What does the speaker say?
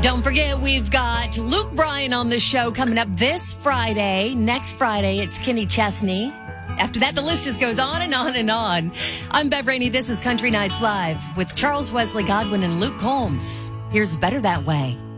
Don't forget, we've got Luke Bryan on the show coming up this Friday. Next Friday, it's Kenny Chesney. After that, the list just goes on and on and on. I'm Bev Rainey. This is Country Nights Live with Charles Wesley Godwin and Luke Combs. Here's Better That Way.